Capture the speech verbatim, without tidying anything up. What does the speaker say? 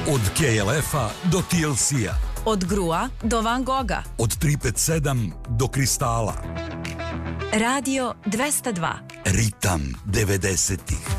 Od K L F-a do T L C-a. Od Grua do Van Gogha. Od tristo pedeset sedam do Kristala. Radio dvesta dva. Ritam devedesetih.